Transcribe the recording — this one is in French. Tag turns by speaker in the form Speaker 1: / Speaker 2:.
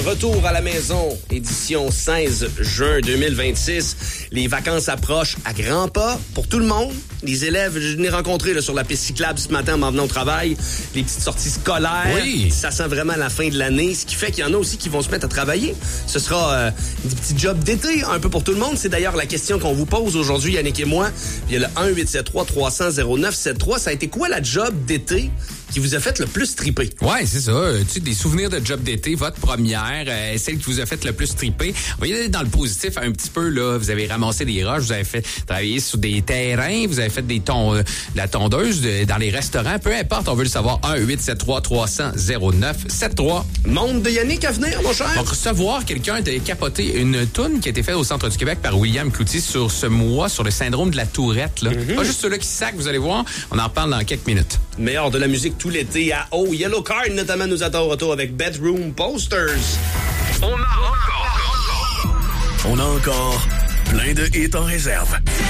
Speaker 1: Retour à la maison, édition 16 juin 2026. Les vacances approchent à grands pas pour tout le monde. Les élèves, je les ai rencontrés là, sur la piste cyclable ce matin en m'en venant au travail. Les petites sorties scolaires,
Speaker 2: oui.
Speaker 1: Ça sent vraiment la fin de l'année, ce qui fait qu'il y en a aussi qui vont se mettre à travailler. Ce sera des petits jobs d'été un peu pour tout le monde. C'est d'ailleurs la question qu'on vous pose aujourd'hui, Yannick et moi. Il y a le 1-873-300-0973. Ça a été quoi la job d'été qui vous a fait le plus triper?
Speaker 2: Ouais, c'est ça. Tu sais, des souvenirs de job d'été, votre première, celle qui vous a fait le plus triper. On va y aller dans le positif un petit peu, là. Vous avez ramassé des roches, vous avez fait travailler sur des terrains, vous avez fait la tondeuse dans les restaurants. Peu importe, on veut le savoir. 1-873-300-0973.
Speaker 1: Monde de Yannick à venir, mon cher.
Speaker 2: On va recevoir quelqu'un de capoter une toune qui a été faite au Centre du Québec par William Cloutier sur ce mois, sur le syndrome de la tourette, là. Pas juste ceux-là qui sacent, vous allez voir. On en parle dans quelques minutes.
Speaker 1: Meilleur de la musique tout l'été à Yellow Card, notamment nous attend au retour avec Bedroom Posters.
Speaker 3: On a encore plein de hits en réserve.